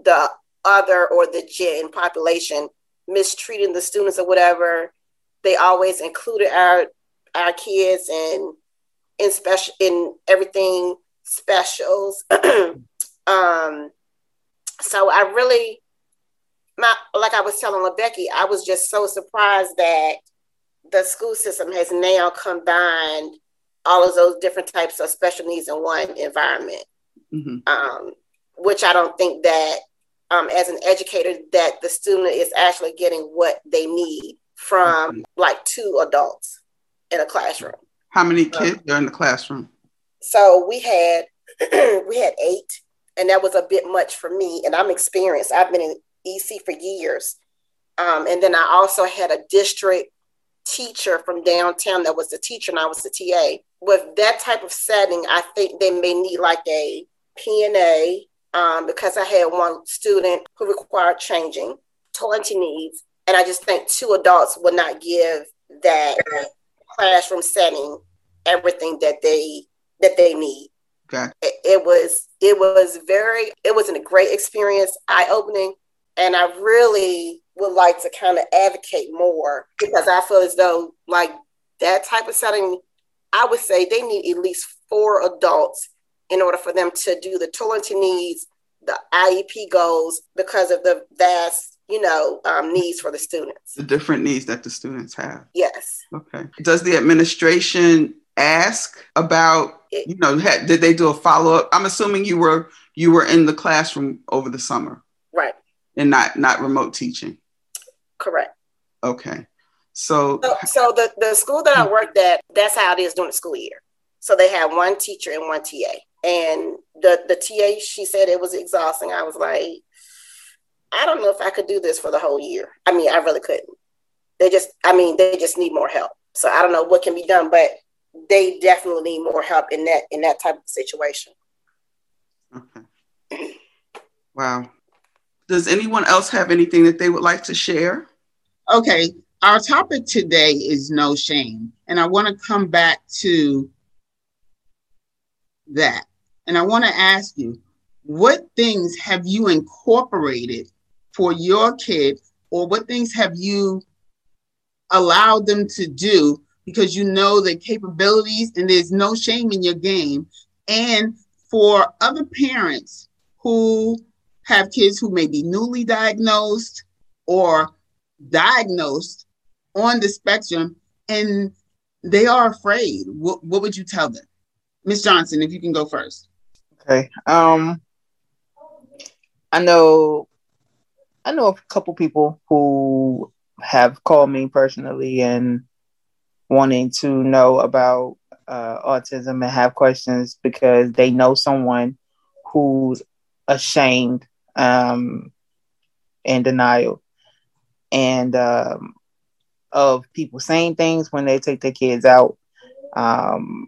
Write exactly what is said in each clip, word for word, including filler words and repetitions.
the other or the gen population mistreating the students or whatever. They always included our our kids in in special in everything specials. um, so I really, my like I was telling LaBecky, I was just so surprised that the school system has now combined all of those different types of special needs in one environment. Mm-hmm. Um, which I don't think that um, as an educator that the student is actually getting what they need from mm-hmm. like two adults in a classroom. How many kids um, are in the classroom? So we had we had eight, and that was a bit much for me. And I'm experienced. I've been in E C for years. Um, and then I also had a district teacher from downtown that was the teacher, and I was the T A. With that type of setting, I think they may need like a P N A, um, because I had one student who required changing, toiletry needs, and I just think two adults would not give that classroom setting everything that they that they need. Okay. It, it was it was very it was a great experience, eye-opening, and I really would like to kind of advocate more, because I feel as though like that type of setting, I would say they need at least four adults in order for them to do the toiletry needs, the I E P goals, because of the vast, you know, um, needs for the students. The different needs that the students have. Yes. Okay. Does the administration ask about, it, you know, ha- did they do a follow-up? I'm assuming you were you were in the classroom over the summer. Right. And not not remote teaching. Correct. Okay. So, so, so the, the school that I worked at, that's how it is during the school year. So they had one teacher and one T A. And the, the T A, she said it was exhausting. I was like, I don't know if I could do this for the whole year. I mean, I really couldn't. They just, I mean, they just need more help. So I don't know what can be done, but they definitely need more help in that in that type of situation. Okay. Wow. Does anyone else have anything that they would like to share? Okay. Our topic today is no shame. And I want to come back to that. And I want to ask you, what things have you incorporated for your kid, or what things have you allowed them to do because you know the capabilities and there's no shame in your game? And for other parents who have kids who may be newly diagnosed or diagnosed on the spectrum and they are afraid, what, what would you tell them? Miz Johnson, if you can go first. Okay. Um, I know, I know a couple people who have called me personally and wanting to know about uh, autism and have questions because they know someone who's ashamed um, and denial and um, of people saying things when they take their kids out. Um,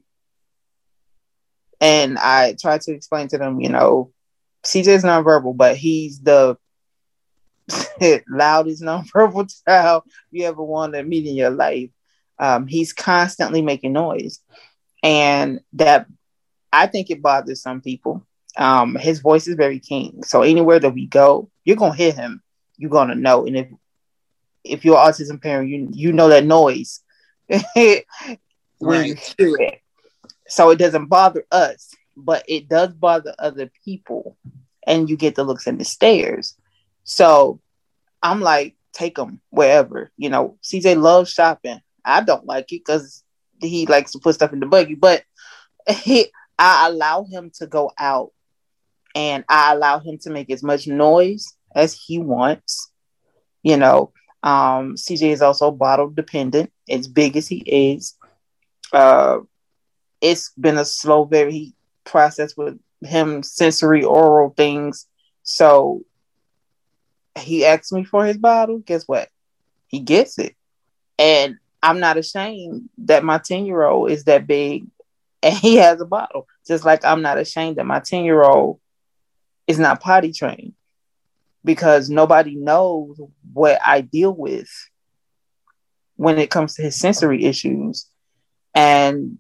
and I try to explain to them, you know, C J's nonverbal, but he's the loudest nonverbal child you ever want to meet in your life. Um, he's constantly making noise, and that I think it bothers some people. Um, his voice is very keen, so anywhere that we go, you're gonna hear him. You're gonna know, and if if you're an autism parent, you you know that noise when right. you hear it. So it doesn't bother us, but it does bother other people, and you get the looks and the stares. So I'm like, take him wherever. You know, C J loves shopping. I don't like it because he likes to put stuff in the buggy, but he, I allow him to go out and I allow him to make as much noise as he wants. You know, um, C J is also bottle dependent, as big as he is. Uh, it's been a slow, very process with him, sensory, oral things. So he asks me for his bottle. Guess what? He gets it. And I'm not ashamed that my ten-year-old is that big and he has a bottle. Just like I'm not ashamed that my ten-year-old is not potty trained, because nobody knows what I deal with when it comes to his sensory issues. And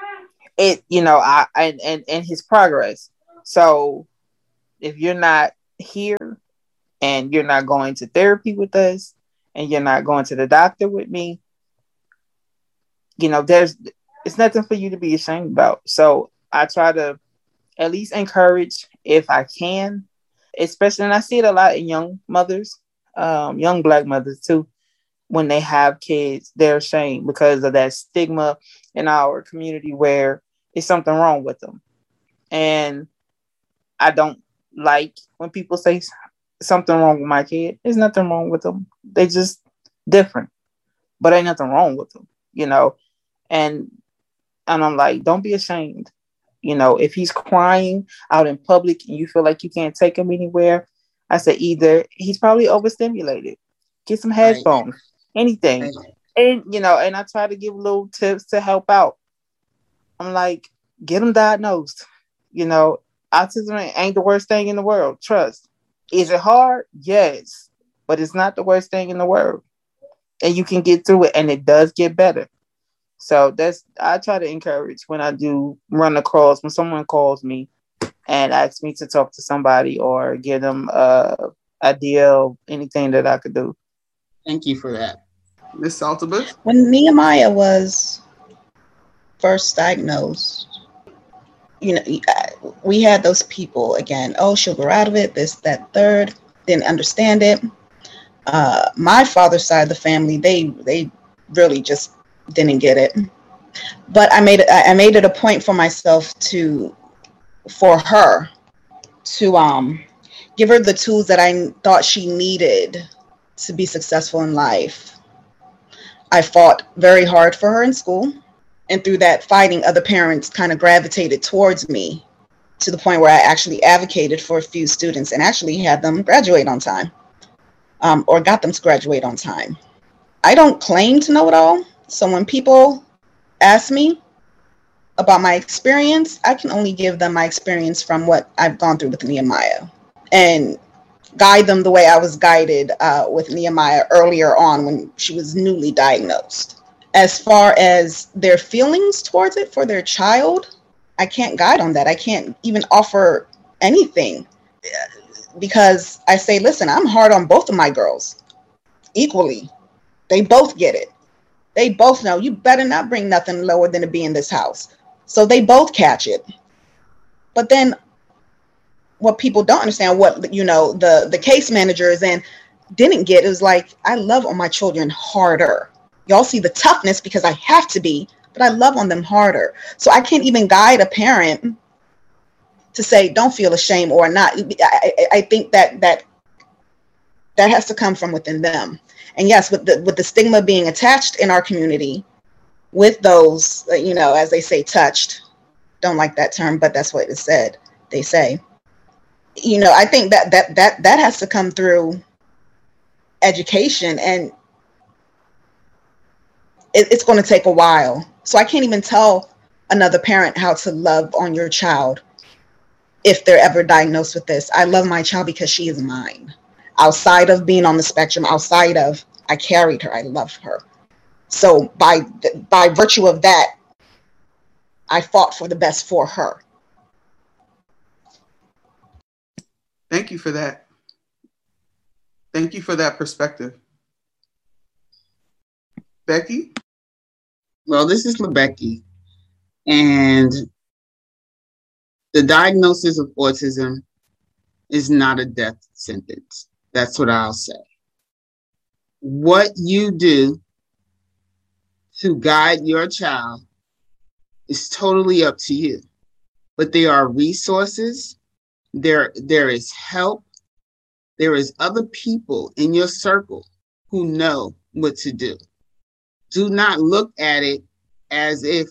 it, you know, I and, and, and his progress. So if you're not here and you're not going to therapy with us and you're not going to the doctor with me, you know, there's it's nothing for you to be ashamed about. So I try to at least encourage if I can, especially, and I see it a lot in young mothers, um, young Black mothers too. When they have kids, they're ashamed because of that stigma in our community where it's something wrong with them. And I don't like when people say something wrong with my kid. There's nothing wrong with them. They just different, but ain't nothing wrong with them, you know? And, and I'm like, don't be ashamed. You know, if he's crying out in public and you feel like you can't take him anywhere, I said either he's probably overstimulated. Get some headphones, right. anything. Right. And, you know, and I try to give little tips to help out. I'm like, get him diagnosed. You know, autism ain't the worst thing in the world. Trust. Is it hard? Yes. But it's not the worst thing in the world. And you can get through it, and it does get better. So that's, I try to encourage when I do run across, when someone calls me and asks me to talk to somebody or give them a idea of anything that I could do. Thank you for that. Miz Saltabus? When Nehemiah was first diagnosed, you know, we had those people again, oh, she'll grow out of it, this, that, third, didn't understand it. Uh, my father's side of the family, they they really just didn't get it. But I made it I made it a point for myself to for her to um give her the tools that I thought she needed to be successful in life. I fought very hard for her in school, and through that fighting, other parents kind of gravitated towards me to the point where I actually advocated for a few students and actually had them graduate on time, um, or got them to graduate on time. I don't claim to know it all. So when people ask me about my experience, I can only give them my experience from what I've gone through with Nehemiah and guide them the way I was guided uh, with Nehemiah earlier on when she was newly diagnosed. As far as their feelings towards it for their child, I can't guide on that. I can't even offer anything because I say, listen, I'm hard on both of my girls equally. They both get it. They both know you better not bring nothing lower than to be in this house. So they both catch it. But then what people don't understand, what, you know, the, the case managers and didn't get is like, I love on my children harder. Y'all see the toughness because I have to be, but I love on them harder. So I can't even guide a parent to say, don't feel ashamed or not. I, I think that that that has to come from within them. And yes, with the with the stigma being attached in our community with those, you know, as they say, touched, don't like that term, but that's what it said, they say. You know, I think that that that that has to come through education, and it, it's going to take a while. So I can't even tell another parent how to love on your child if they're ever diagnosed with this. I love my child because she is mine. Outside of being on the spectrum, outside of, I carried her, I love her. So by by virtue of that, I fought for the best for her. Thank you for that. Thank you for that perspective. Becky? Well, this is LeBecky, and the diagnosis of autism is not a death sentence. That's what I'll say. What you do to guide your child is totally up to you. But there are resources, there, there is help, there is other people in your circle who know what to do. Do not look at it as if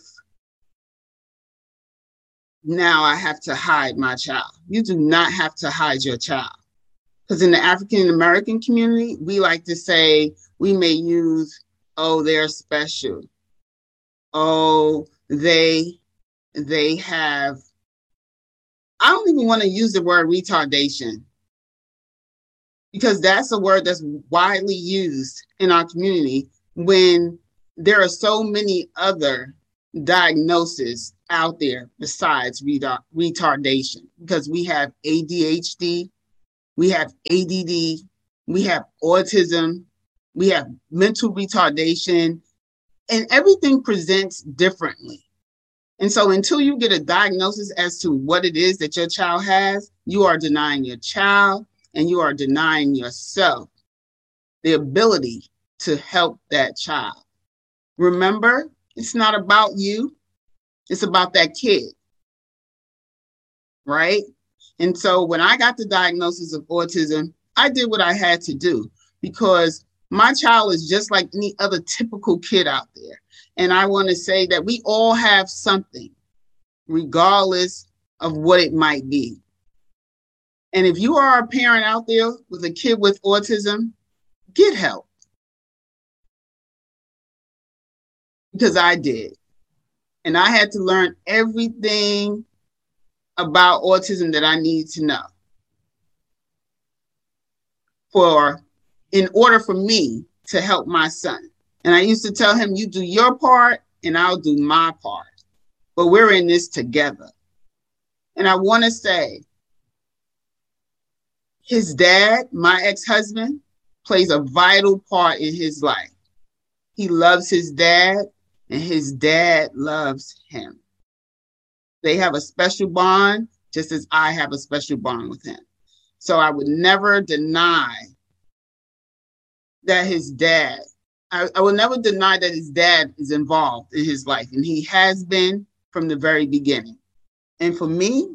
now I have to hide my child. You do not have to hide your child. Because in the African American community, we like to say, we may use, oh, they're special. Oh, they, they have, I don't even want to use the word retardation, because that's a word that's widely used in our community when there are so many other diagnoses out there besides retardation, because we have A D H D, we have A D D, we have autism, we have mental retardation, and everything presents differently. And so until you get a diagnosis as to what it is that your child has, you are denying your child and you are denying yourself the ability to help that child. Remember, it's not about you. It's about that kid, right? And so when I got the diagnosis of autism, I did what I had to do because my child is just like any other typical kid out there. And I want to say that we all have something, regardless of what it might be. And if you are a parent out there with a kid with autism, get help. Because I did. And I had to learn everything about autism that I need to know for in order for me to help my son. And I used to tell him, you do your part and I'll do my part. But we're in this together. And I want to say, his dad, my ex-husband, plays a vital part in his life. He loves his dad and his dad loves him. They have a special bond, just as I have a special bond with him. So I would never deny that his dad, I, I will never deny that his dad is involved in his life, and he has been from the very beginning. And for me,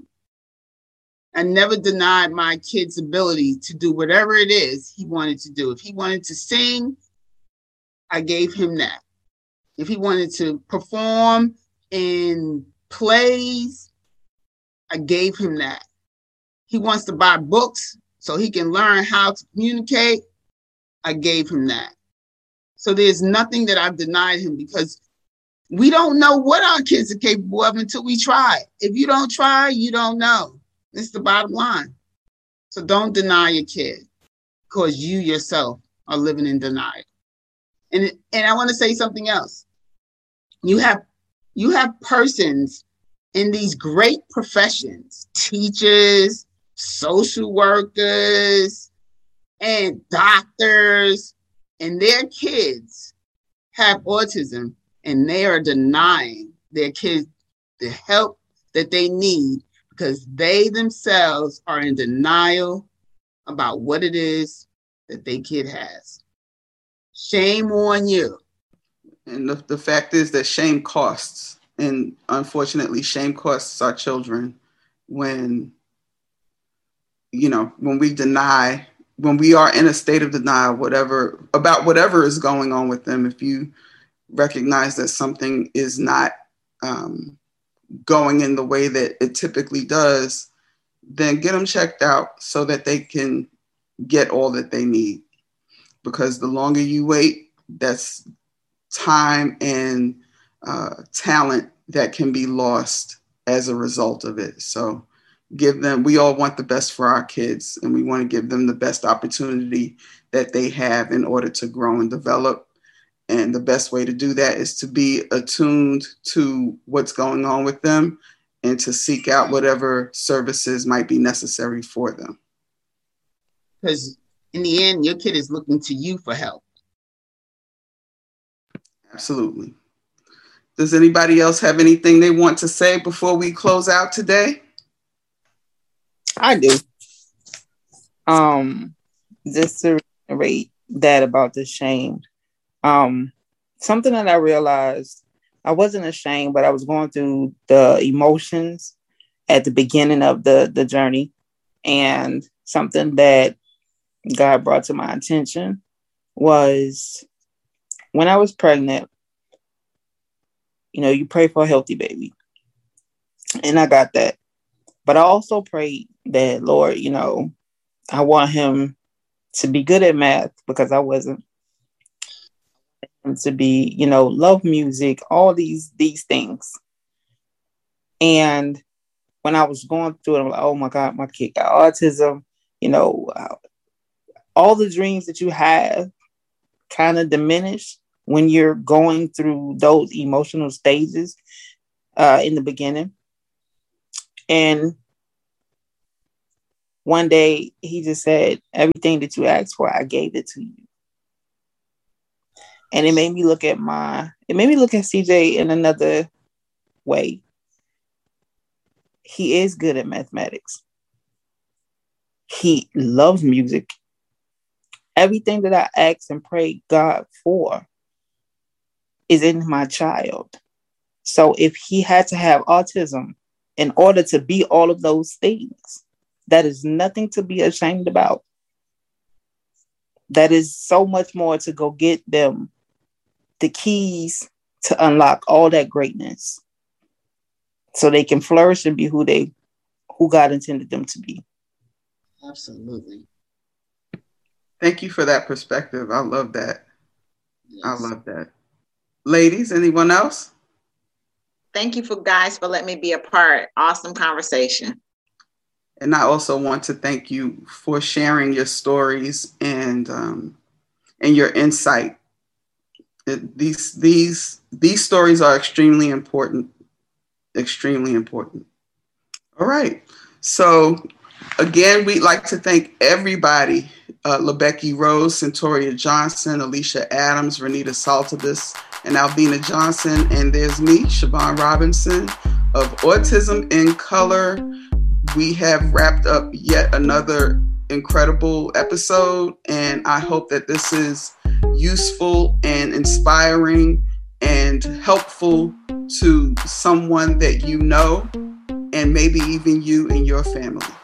I never denied my kid's ability to do whatever it is he wanted to do. If he wanted to sing, I gave him that. If he wanted to perform in plays, I gave him that. He wants to buy books so he can learn how to communicate, I gave him that. So there's nothing that I've denied him because we don't know what our kids are capable of until we try. If you don't try, you don't know. It's the bottom line. So don't deny your kid because you yourself are living in denial. And, and I want to say something else. You have, you have persons in these great professions, teachers, social workers, and doctors, and their kids have autism, and they are denying their kids the help that they need because they themselves are in denial about what it is that their kid has. Shame on you. And the, the fact is that shame costs. And unfortunately, shame costs our children when, you know, when we deny, when we are in a state of denial, whatever, about whatever is going on with them. If you recognize that something is not um, going in the way that it typically does, then get them checked out so that they can get all that they need. Because the longer you wait, that's time and uh, talent that can be lost as a result of it. So give them, we all want the best for our kids, and we want to give them the best opportunity that they have in order to grow and develop. And the best way to do that is to be attuned to what's going on with them and to seek out whatever services might be necessary for them. Because in the end, your kid is looking to you for help. Absolutely. Does anybody else have anything they want to say before we close out today? I do. Um, just to reiterate that about the shame. Um, something that I realized, I wasn't ashamed, but I was going through the emotions at the beginning of the, the journey. And something that God brought to my attention was when I was pregnant, you know, you pray for a healthy baby. And I got that. But I also prayed that, Lord, you know, I want him to be good at math because I wasn't. And to be, you know, love music, all these these things. And when I was going through it, I'm like, oh my God, my kid got autism. You know, uh, all the dreams that you have kind of diminish when you're going through those emotional stages uh, in the beginning. And one day he just said, everything that you asked for, I gave it to you. And it made me look at my, it made me look at C J in another way. He is good at mathematics. He loves music. Everything that I ask and pray God for is in my child. So if he had to have autism in order to be all of those things, that is nothing to be ashamed about. That is so much more to go get them the keys to unlock all that greatness so they can flourish and be who they, who God intended them to be. Absolutely. Thank you for that perspective. I love that. Yes. I love that. Ladies, anyone else? Thank you for guys for letting me be a part. Awesome conversation. And I also want to thank you for sharing your stories and um, and your insight. It, these these these stories are extremely important. Extremely important. All right. So again, we'd like to thank everybody. Uh, LaBecky Rose, Centoria Johnson, Alicia Adams, Renita Saltabus, and Alvina Johnson. And there's me, Siobhan Robinson of Autism in Color. We have wrapped up yet another incredible episode, and I hope that this is useful and inspiring and helpful to someone that you know, and maybe even you and your family.